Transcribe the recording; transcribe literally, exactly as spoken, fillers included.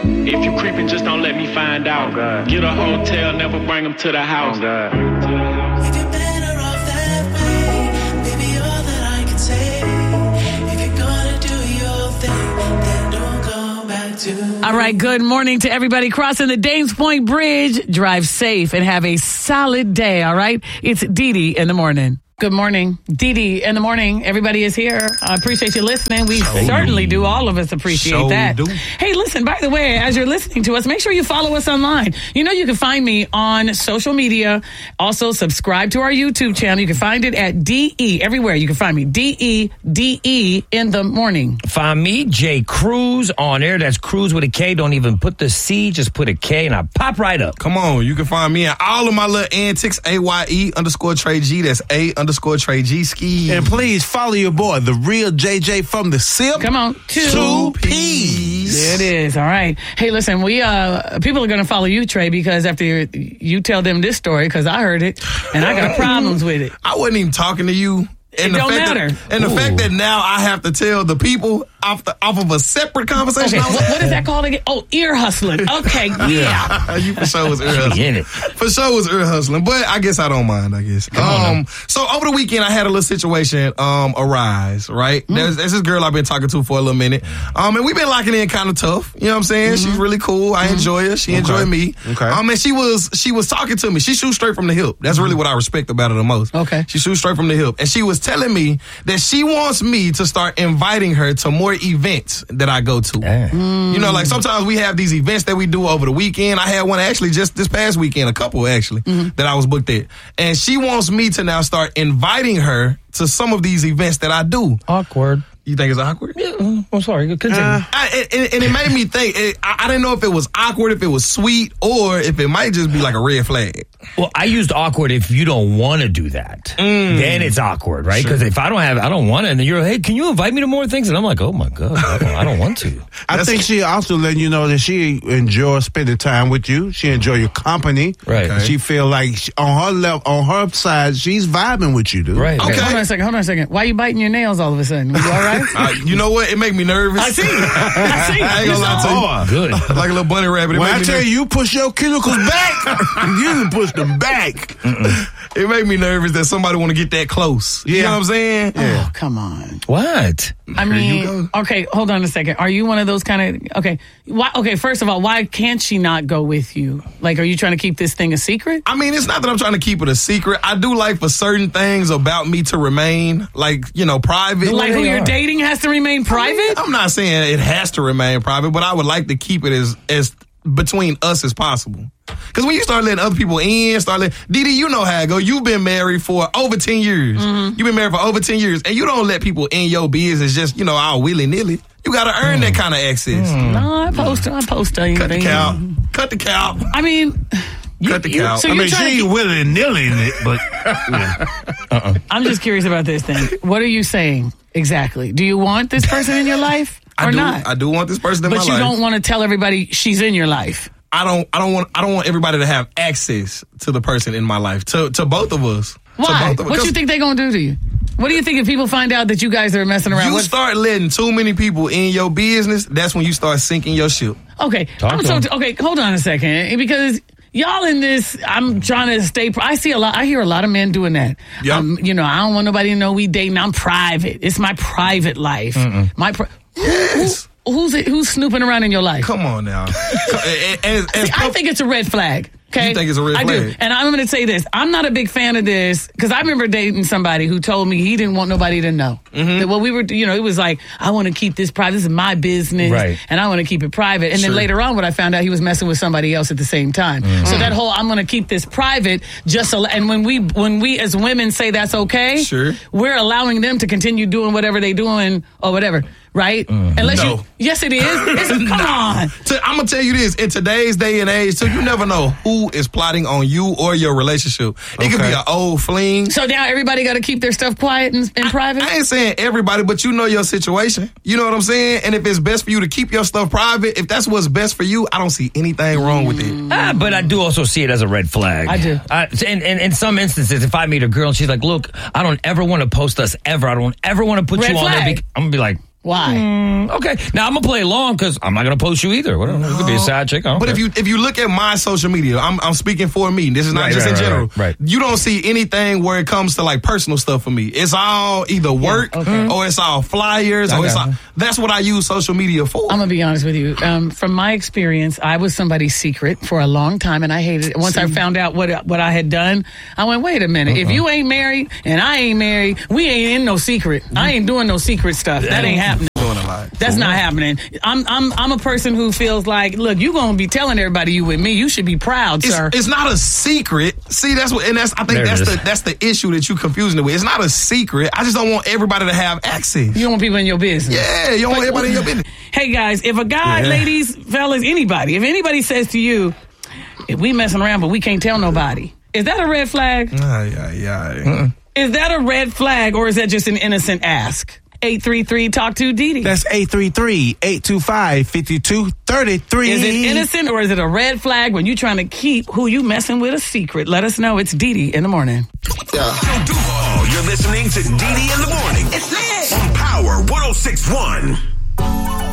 If you creeping, just don't let me find out. Oh, get a hotel, never bring them to the house. Oh, God. If you're better off that way, baby, all that I can say. If you're gonna do your thing, then don't go back to. All right, good morning to everybody crossing the Dames Point Bridge. Drive safe and have a solid day, all right? It's Dee Dee in the morning. Good morning. Dee Dee in the morning. Everybody is here. I appreciate you listening. We so certainly do. All of us appreciate so that. Do. Hey, listen, by the way, as you're listening to us, make sure you follow us online. You know you can find me on social media. Also, subscribe to our YouTube channel. You can find it at D E, everywhere you can find me. D E D E in the morning. Find me, Jay Cruz, on air. That's Cruz with a K. Don't even put the C, just put a K, and I pop right up. Come on. You can find me and all of my little antics, A Y E underscore Trey G. That's A underscore underscore Trey G Ski. And please follow your boy, the real J J from the Sip. Come on. Two, Two P's. There it is. All right. Hey, listen, we uh people are going to follow you, Trey, because after you, you tell them this story, because I heard it, and I got problems with it. I wasn't even talking to you. And it the don't fact matter. That, and Ooh. the fact that now I have to tell the people off, the, off of a separate conversation. Okay, what, what is that called again? Oh, ear hustling. Okay, yeah. You for sure was ear hustling. For sure was ear hustling. But I guess I don't mind, I guess. Um, so over the weekend, I had a little situation um, arise, right? Mm. There's, there's this girl I've been talking to for a little minute. Um, and we've been locking in kind of tough. You know what I'm saying? Mm-hmm. She's really cool. I mm-hmm. enjoy her. She okay. enjoyed me. Okay. Um, and she was, she was talking to me. She shoots straight from the hip. That's mm-hmm. really what I respect about her the most. Okay. She shoots straight from the hip. And she was telling me that she wants me to start inviting her to more events that I go to. Mm. You know, like sometimes we have these events that we do over the weekend. I had one actually just this past weekend, a couple actually, mm-hmm. that I was booked at. And she wants me to now start inviting her to some of these events that I do. Awkward. You think it's awkward? Yeah. I'm sorry. Continue. Uh, I, and, and it made me think, it, I, I didn't know if it was awkward, if it was sweet, or if it might just be like a red flag. Well, I used awkward if you don't want to do that. Mm. Then it's awkward, right? Because sure. if I don't have, I don't want it, and then you're, hey, can you invite me to more things? And I'm like, oh my God, I don't, I don't want to. I That's think she also letting you know that she enjoys spending time with you. She enjoy your company. Right. Okay. She feel like she, on her level, on her side, she's vibing with you, dude. Right. Okay. Hold on a second. Hold on a second. Why are you biting your nails all of a sudden? You all right? uh, you know what? It make me nervous. I see. I see. I ain't gonna lie to you. Good. Like a little bunny rabbit. It when I tell nervous. you, you push your cuticles back, you didn't push them back. Mm-mm. It made me nervous that somebody want to get that close. Yeah. You know what I'm saying? Yeah. Oh, come on. What? I mean, okay, hold on a second. Are you one of those kind of, okay, why, okay, first of all, why can't she not go with you? Like, are you trying to keep this thing a secret? I mean, it's not that I'm trying to keep it a secret. I do like for certain things about me to remain, like, you know, private. Like who you're dating has to remain private? I mean, I'm not saying it has to remain private, but I would like to keep it as, as between us as possible. Because when you start letting other people in, start letting, Dee Dee, you know how it go. You've been married for over ten years. Mm-hmm. You've been married for over ten years. And you don't let people in your business just, you know, all willy-nilly. You got to earn mm. that kind of access. Mm. No, I post, I post anything. Cut the cow. Cut the cow. I mean... You, Cut the cow. So I mean, she ain't keep... willy-nilly in it, but... Yeah. Uh-uh. I'm just curious about this thing. What are you saying exactly? Do you want this person in your life or I do, not? I do want this person in but my life. But you don't want to tell everybody she's in your life. I don't. I don't want. I don't want everybody to have access to the person in my life. To to both of us. Why? To both of us. What you think they're gonna do to you? What do you think if people find out that you guys are messing around? You What? start letting too many people in your business. That's when you start sinking your ship. Okay. I'm so t- okay. Hold on a second, because y'all in this. I'm trying to stay. I see a lot. I hear a lot of men doing that. Yeah. Um, you know, I don't want nobody to know we dating. I'm private. It's my private life. Mm-mm. My. Pri- yes. Who, Who's it, who's snooping around in your life? Come on now. as, as, as See, I think it's a red flag. Okay? You think it's a red I flag? do. And I'm going to say this. I'm not a big fan of this because I remember dating somebody who told me he didn't want nobody to know. Mm-hmm. That what we were, you know, it was like, I want to keep this private. This is my business. Right. And I want to keep it private. And sure. then later on, what I found out, he was messing with somebody else at the same time. Mm-hmm. So that whole, I'm going to keep this private just so, and when we, when we as women say that's okay, sure. we're allowing them to continue doing whatever they doing or whatever. Right? Mm. Unless no. you, yes, it is. It's, come on. To, I'm gonna tell you this: in today's day and age, so you never know who is plotting on you or your relationship. It okay. could be an old fling. So now everybody got to keep their stuff quiet and, and I, private. I ain't saying everybody, but you know your situation. You know what I'm saying? And if it's best for you to keep your stuff private, if that's what's best for you, I don't see anything wrong with it. Ah, but I do also see it as a red flag. I do. I, and, and in some instances, if I meet a girl and she's like, "Look, I don't ever want to post us ever. I don't ever want to put red you flag. on there," I'm gonna be like. Why? Mm, okay. Now I'm gonna play along because I'm not gonna post you either. Whatever. You could be a side chick. I don't But care. if you if you look at my social media, I'm I'm speaking for me. This is not Right, just right, in right, general. right, right. You don't see anything where it comes to like personal stuff for me. It's all either work okay. or it's all flyers or it's got all, it. that's what I use social media for. I'm gonna be honest with you. Um, from my experience, I was somebody's secret for a long time, and I hated it. Once I found out what what I had done, I went, "Wait a minute! If you ain't married and I ain't married, we ain't in no secret. I ain't doing no secret stuff. That ain't happening. Doing a lot. That's not happening. I'm I'm I'm a person who feels like, look, you gonna be telling everybody you with me. You should be proud, It's, sir. it's not a secret. See, that's what, and that's I think There it that's is. the that's the issue that you confusing it with. It's not a secret. I just don't want everybody to have access. You don't want people in your business. Yeah, you don't want everybody in your business. Hey guys, if a guy, Yeah. ladies, fellas, anybody, if anybody says to you, if we messing around but we can't tell nobody, is that a red flag? Ay, ay, ay. Is that a red flag or is that just an innocent ask? eight three three talk to Didi. That's eight three three, eight two five, five two three three. Is it innocent or is it a red flag when you trying to keep who you messing with a secret? Let us know. It's Didi in the morning. Yo, Duval, you're listening to Didi in the morning. It's lit. On Power one oh six point one.